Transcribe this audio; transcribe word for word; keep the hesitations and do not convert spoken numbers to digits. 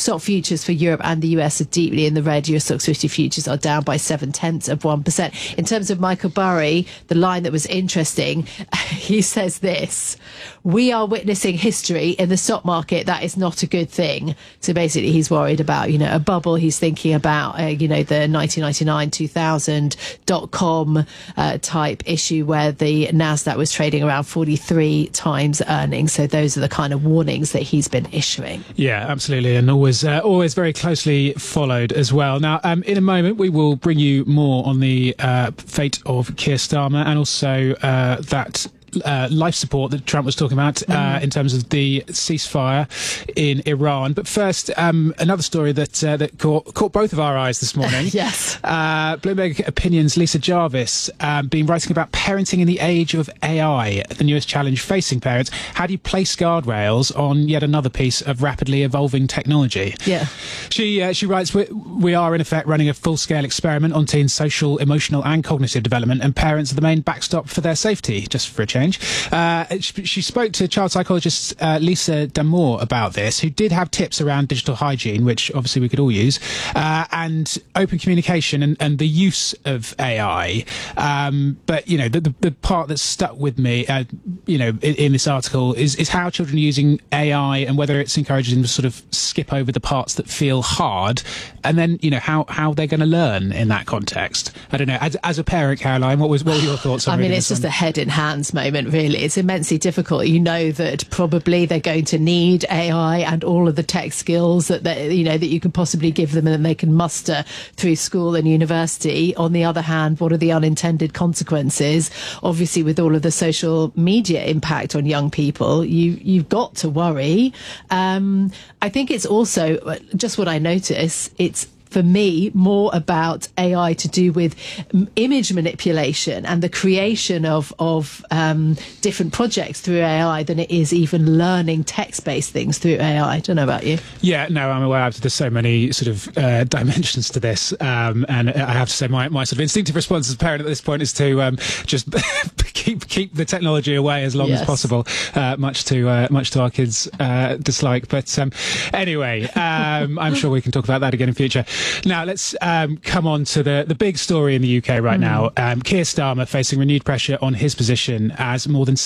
stock futures for Europe and the U S are deeply in the red. U S Stoxx fifty futures are down by seven tenths of one percent. In terms of Michael Burry, the line that was interesting, he says this: we are witnessing history in the stock market. That is not a good thing. So basically, he's worried about, you know, a bubble. He's thinking about, uh, you know, the nineteen ninety-nine two thousand dot-com uh, type issue where the NASDAQ was trading around forty-three times earnings. So those are the kind of warnings that he's been issuing. Yeah, absolutely. And always, uh, always very closely followed as well. Now, um, in a moment, we will bring you more on the uh, fate of Keir Starmer and also uh, that Uh, life support that Trump was talking about uh, mm. in terms of the ceasefire in Iran. But first, um, another story that uh, that caught, caught both of our eyes this morning. Yes. Uh, Bloomberg Opinion's Lisa Jarvis um, been writing about parenting in the age of A I, the newest challenge facing parents. How do you place guardrails on yet another piece of rapidly evolving technology? Yeah. She uh, she writes, we, we are in effect running a full-scale experiment on teens' social, emotional and cognitive development, and parents are the main backstop for their safety, just for a change. Uh, she, she spoke to child psychologist uh, Lisa Damour about this, who did have tips around digital hygiene, which obviously we could all use, uh, and open communication and, and the use of A I. Um, but, you know, the, the, the part that stuck with me, uh, you know, in, in this article is, is how children are using A I and whether it's encouraging them to sort of skip over the parts that feel hard, and then, you know, how, how they're going to learn in that context. I don't know. As, as a parent, Caroline, what was what were your thoughts on I mean, reading it's this just one? a head in hands moment. Really, it's immensely difficult. You know that probably they're going to need A I and all of the tech skills that they, you know that you can possibly give them and that they can muster through school and university. On the other hand, what are the unintended consequences? Obviously, with all of the social media impact on young people, you you've got to worry. Um, I think it's also just what I notice. It's for me, more about A I to do with image manipulation and the creation of, of um, different projects through A I than it is even learning text-based things through A I. I don't know about you. Yeah, no, I'm aware. There's so many sort of uh, dimensions to this. Um, and I have to say my, my sort of instinctive response as a parent at this point is to um, just keep keep the technology away as long yes. as possible, uh, much to uh, much to our kids' uh, dislike. But um, anyway, um, I'm sure we can talk about that again in future. Now, let's um, come on to the, the big story in the U K right mm. now. Um, Keir Starmer facing renewed pressure on his position as more than